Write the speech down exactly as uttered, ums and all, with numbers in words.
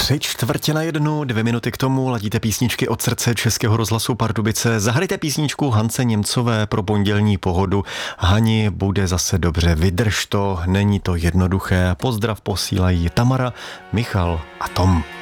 Tři čtvrtě na jednu, dvě minuty k tomu, ladíte písničky od srdce Českého rozhlasu Pardubice. Zahrajte písničku Hance Němcové pro pondělní pohodu. Hani, bude zase dobře, vydrž to, není to jednoduché. Pozdrav posílají Tamara, Michal a Tom.